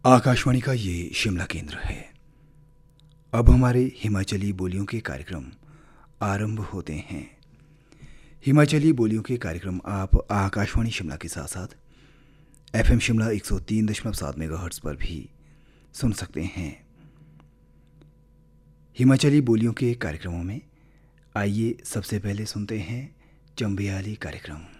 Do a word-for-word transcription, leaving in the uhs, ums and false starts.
आकाशवाणी का ये शिमला केंद्र है। अब हमारे हिमाचली बोलियों के कार्यक्रम आरंभ होते हैं। हिमाचली बोलियों के कार्यक्रम आप आकाशवाणी शिमला के साथ साथ एफएम शिमला एक सौ तीन दशमलव सात मेगाहर्ट्ज़ पर भी सुन सकते हैं। हिमाचली बोलियों के कार्यक्रमों में आइए सबसे पहले सुनते हैं चंबयाली कार्यक्रम।